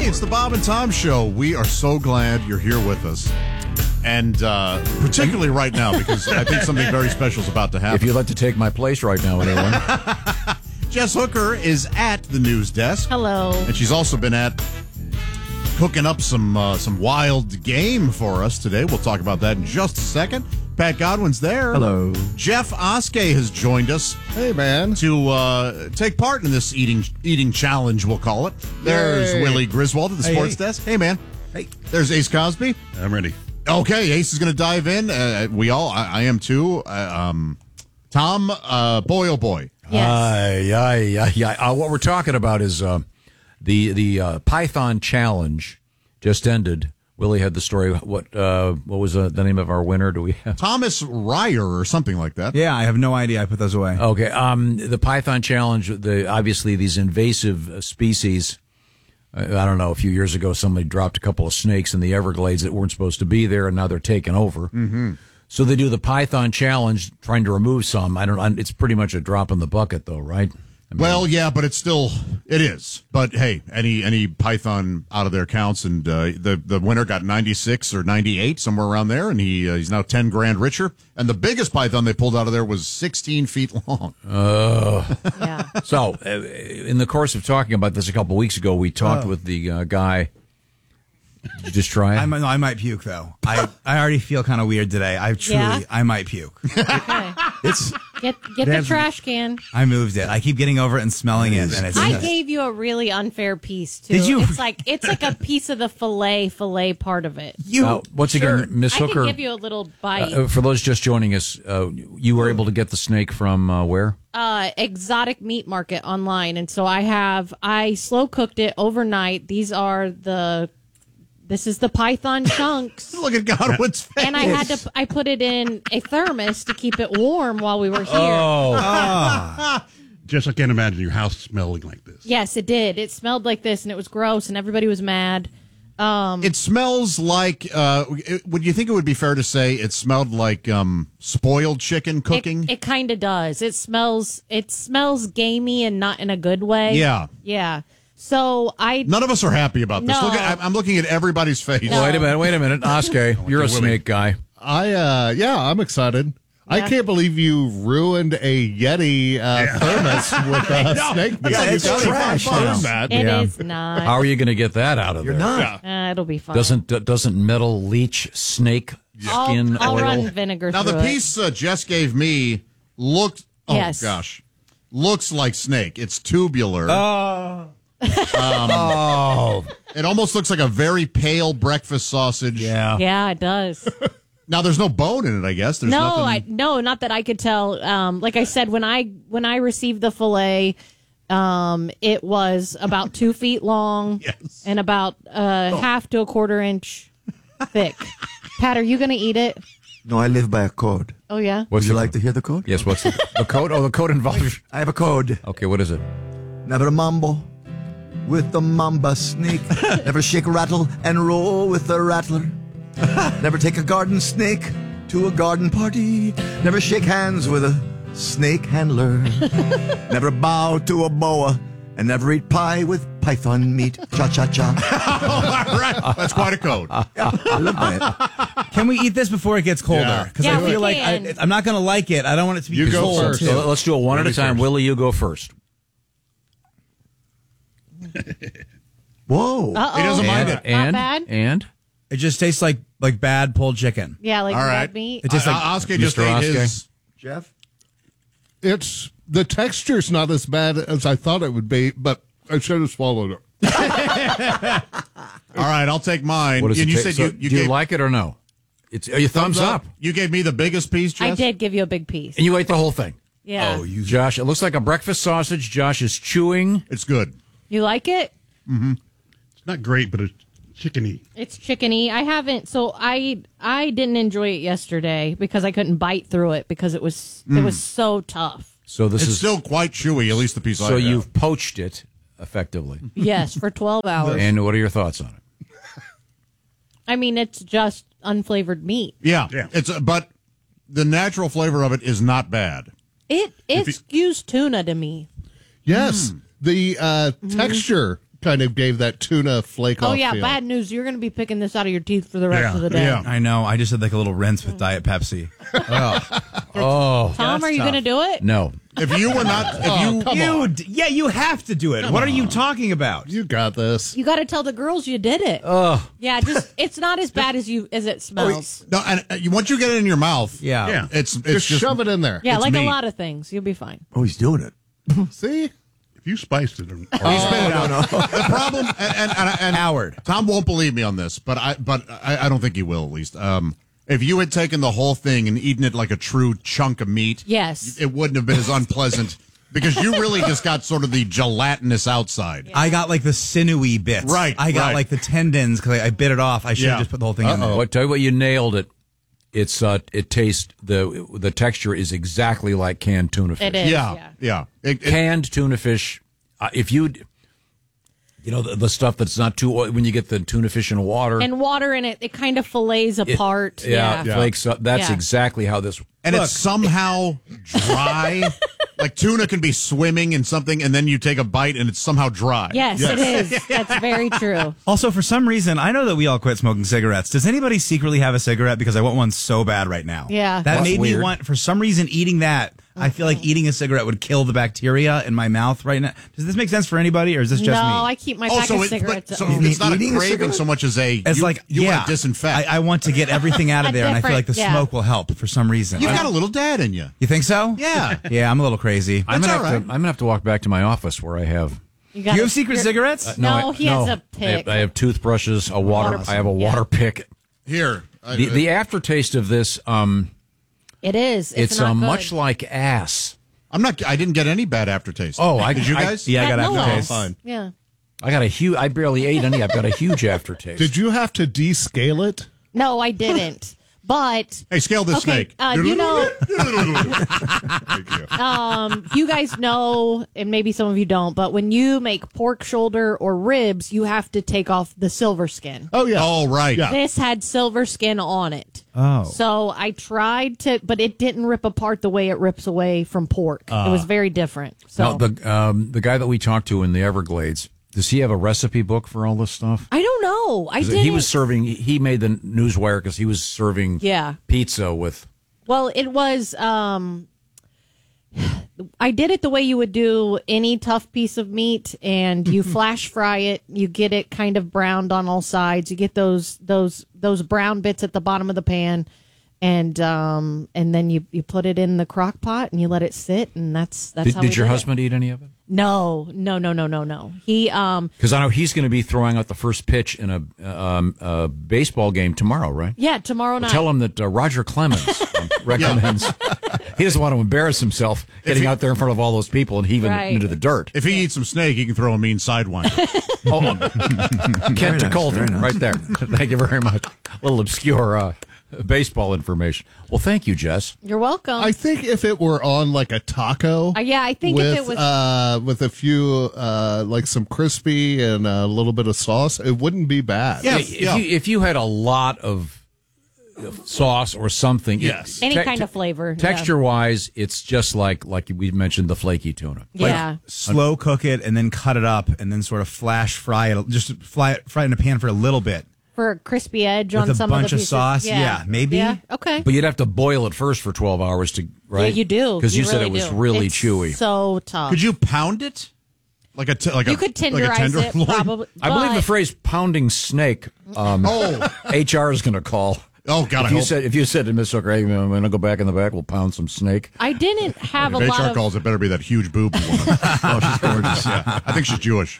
Hey, it's the Bob and Tom Show. We are so glad you're here with us. And particularly right now, because I think something very special is about to happen. If you'd like to take my place right now, anyone. Jess Hooker is at the news desk. Hello. And she's also been at cooking up some wild game for us today. We'll talk about that in just a second. Pat Godwin's there. Hello. Jeff Oskey has joined us. Hey, man. To take part in this eating challenge, we'll call it. There's Yay. Willie Griswold at the sports desk. Hey, man. Hey. There's Ace Cosby. I'm ready. Okay, Ace is going to dive in. I am too. Tom, boy, oh boy. Yes. What we're talking about is the Python Challenge just ended. Willie had the story. What was the name of our winner? Do we have? Thomas Ryer or something like that. Yeah, I have no idea. I put those away. Okay. The Python Challenge. Obviously these invasive species. I don't know. A few years ago, somebody dropped a couple of snakes in the Everglades that weren't supposed to be there, and now they're taking over. Mm-hmm. So they do the Python Challenge, trying to remove some. It's pretty much a drop in the bucket, though, right? Well, yeah, but it is. But hey, any python out of there counts, and the winner got 96 or 98, somewhere around there, and he's now 10 grand richer. And the biggest python they pulled out of there was 16 feet long. Yeah. So, in the course of talking about this a couple of weeks ago, we talked with the guy. Did you just try it? I might puke, though. I already feel kind of weird today. I might puke. Okay. Get the trash can. I moved it. I keep getting over it and smelling it. And it's I gave you a really unfair piece too. Did you? It's like a piece of the fillet part of it. Once again, Miss I Hooker. can give you a little bite. For those just joining us, you were able to get the snake from where? Exotic meat market online, and so I slow cooked it overnight. This is the python chunks. Look at Godwin's face. And I put it in a thermos to keep it warm while we were here. Just I can't imagine your house smelling like this. Yes, it did. It smelled like this, and it was gross, and everybody was mad. It smells like. Would you think it would be fair to say it smelled like spoiled chicken cooking? It kind of does. It smells gamey and not in a good way. Yeah. Yeah. So None of us are happy about this. No. I'm looking at everybody's face. No. Wait a minute, Oskar, you're a snake guy. I'm excited. Yeah. I can't believe you ruined a Yeti thermos with a snake meat. Yeah, it's trash now. That. It is not. How are you going to get that out of there? You're not. It'll be fine. Doesn't metal leach snake skin I'll oil? run vinegar Now, through the piece Jess gave me looked. Oh, Yes. gosh. Looks like snake. It's tubular. It almost looks like a very pale breakfast sausage. Yeah. Yeah, it does. Now, there's no bone in it, I guess. There's nothing. Not that I could tell. Like I said, when I received the fillet, it was about 2 feet long Yes. and about half to a quarter inch thick. Pat, are you going to eat it? No, I live by a code. Oh, yeah? Would you like to hear the code? Yes, what's the code? Oh, the code involves... I have a code. Okay, what is it? Never mambo with the mamba snake. Never shake, rattle, and roll with the rattler. Never take a garden snake to a garden party. Never shake hands with a snake handler. Never bow to a boa. And never eat pie with python meat. Cha-cha-cha. All right. That's quite a code. I live by it. Can we eat this before it gets colder? Because Yeah, I feel we like can. I'm not going to like it. I don't want it to be You go cold. first. too. So let's do it one at a time. first. Willie, you go first. Whoa. Uh-oh. He doesn't mind it. And, bad? And? It just tastes like bad pulled chicken. Yeah, like All right. red meat. It tastes like Oskar just Mr. ate his. Jeff? It's the texture's not as bad as I thought it would be, but I should have swallowed it. All right, I'll take mine. What does And it you taste? said So, you do you gave like it or no? It's your thumbs up. You gave me the biggest piece, Jess? I did give you a big piece. And you ate the whole thing. Yeah. Josh, it looks like a breakfast sausage. Josh is chewing. It's good. You like it? It's not great, but it's chickeny. It's chickeny. I haven't. So I didn't enjoy it yesterday because I couldn't bite through it because it was so tough. So this It's is still quite chewy, at least the piece I so have. you've poached it effectively. Yes, for 12 hours. And what are your thoughts on it? I mean, it's just unflavored meat. Yeah. Yeah. But the natural flavor of it is not bad. It skews tuna to me. Yes, the texture kind of gave that tuna flake off. Oh yeah, feel. bad news. You're going to be picking this out of your teeth for the rest of the day. Yeah. I know. I just did like a little rinse with Diet Pepsi. Tom, are you going to do it? No. If you were not, You have to do it. What are you talking about? You got this. You got to tell the girls you did it. Yeah, just it's not as bad as it smells. no, and once you get it in your mouth, Yeah. it's Just shove it in there. Yeah, it's like meat. a lot of things. You'll be fine. Oh, he's doing it. See? If you spiced it, The problem, and Howard. Tom won't believe me on this, but I don't think he will. At least, if you had taken the whole thing and eaten it like a true chunk of meat, Yes. it wouldn't have been as unpleasant because you really just got sort of the gelatinous outside. I got like the sinewy bits. Right, I got right. like the tendons because I bit it off. I should have Yeah. just put the whole thing in there. I'll tell you what, you nailed it. It's it tastes the texture is exactly like canned tuna fish. It is. Yeah. Canned tuna fish. If you know the stuff that's not too oily, when you get the tuna fish in water And water in it, it kind of fillets apart. flakes up. That's Yeah. exactly how this. And it's somehow dry. Like tuna can be swimming in something, and then you take a bite, and it's somehow dry. Yes, it is. That's very true. Also, for some reason, I know that we all quit smoking cigarettes. Does anybody secretly have a cigarette? Because I want one so bad right now. Yeah. That That's made me weird. want, for some reason, eating that. I feel like eating a cigarette would kill the bacteria in my mouth right now. Does this make sense for anybody, or is this just No, me? I keep my pack of cigarettes at so home. it's not a Eating a craving cigarette? so much as a It's you, like, you yeah, want to disinfect. I want to get everything out of there, and I feel like the Different, smoke will help for some reason. You've got a little dad in you. You think so? Yeah. Yeah, I'm a little crazy. I'm That's gonna all have to. I'm gonna have to walk back to my office where I have. Do you have secret cigarettes? No, he has a pick. I have toothbrushes, a water. I have a water pick. Here. The aftertaste of this, It is. it's not good. much like ass. I didn't get any bad aftertaste. Oh, did you guys? Yeah, I got no aftertaste. ass. Fine. Yeah. I got a huge. I barely ate any. I've got a huge aftertaste. Did you have to descale it? No, I didn't. But Hey, scale this okay, snake. you know, Thank you. you guys know, and maybe some of you don't, but when you make pork shoulder or ribs, you have to take off the silver skin. Oh, yeah. Oh, right. Yeah. This had silver skin on it. Oh. So I tried to, but it didn't rip apart the way it rips away from pork. It was very different. So Now, the guy that we talked to in the Everglades, does he have a recipe book for all this stuff? I don't know. I 'Cause didn't. He was serving. He made the newswire because he was serving. Yeah. Pizza with. Well, it was. I did it the way you would do any tough piece of meat, and you flash fry it. You get it kind of browned on all sides. You get those brown bits at the bottom of the pan, and then you put it in the crock pot and you let it sit, and that's how. Did your husband eat any of it? No. He Because I know he's going to be throwing out the first pitch in a baseball game tomorrow, right? yeah, tomorrow night. Tell him that Roger Clemens recommends. He doesn't want to embarrass himself getting out there in front of all those people and heaving Right. into the dirt. If he eats some snake, he can throw a mean sidewinder. Kent nice, Colton, very nice. right there. Thank you very much. A little obscure baseball information. Well, thank you, Jess. You're welcome. I think if it were on like a taco. Yeah, I think with, if it was. with a few, like some crispy and a little bit of sauce, it wouldn't be bad. Yeah. If you had a lot of sauce or something, Yes. Any kind of flavor, yeah. texture wise, it's just like we mentioned the flaky tuna. Yeah. Slow cook it and then cut it up and then sort of flash fry it. Just fry it in a pan for a little bit. For a crispy edge With on a some bunch of the of pieces. sauce? Yeah, maybe. Yeah, okay. But you'd have to boil it first for 12 hours to, right? Yeah, you do. Because you said really it was do. really It's chewy. So tough. Could you pound it? Like a You could tenderize tenderloin? it, probably. I believe the but- phrase "pounding snake." HR is going to call. Oh, God, I hope. If you said to Miss Hooker, "Hey, I'm going to go back in the back, we'll pound some snake." I didn't have a If lot HR of. calls, it better be that huge boob woman. Oh, she's gorgeous. Yeah. I think she's Jewish.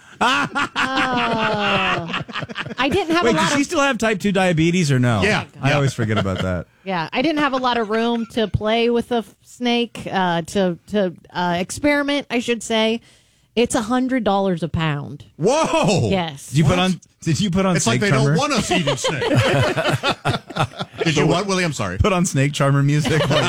I didn't have Wait, a lot does she of. still have type 2 diabetes or no? Yeah. I always forget about that. Yeah, I didn't have a lot of room to play with the snake. To experiment, I should say. It's $100 a pound. Whoa. Yes. Did you put on It's like snake they charmer? don't want us eating snake. Did you what, Willie? I'm sorry. Put on snake charmer music. No,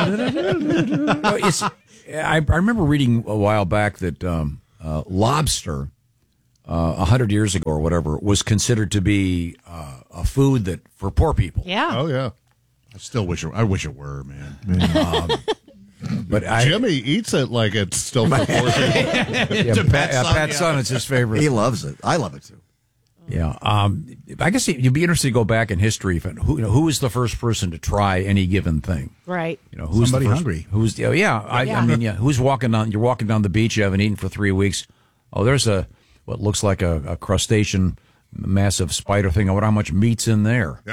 I remember reading a while back that lobster, 100 years ago or whatever, was considered to be a food that for poor people. Yeah. Oh, yeah. I wish it were, man. But Jimmy eats it like it's still for Pat's son, it's his favorite. He loves it. I love it too. Yeah, I guess you'd be interested to go back in history. Who was the first person to try any given thing? Right. Who's Somebody the first, hungry. Who's I mean, who's walking down? You're walking down the beach. You haven't eaten for 3 weeks. Oh, there's what looks like a crustacean, massive spider thing. I wonder how much meat's in there.